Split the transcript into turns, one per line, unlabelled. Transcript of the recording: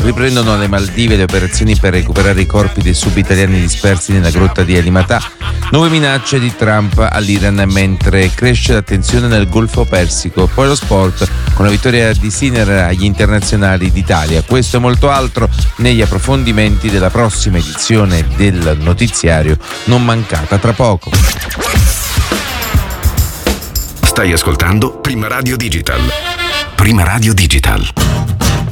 Riprendono alle Maldive le operazioni per recuperare i corpi dei sub-italiani dispersi nella grotta di Alimatà. Nuove minacce di Trump all'Iran mentre cresce la tensione nel Golfo Persico. Poi lo sport con la vittoria di Sinner agli internazionali d'Italia. Questo e molto altro negli approfondimenti della prossima edizione del notiziario, non mancata tra poco.
Stai ascoltando Prima Radio Digital. Prima Radio Digital.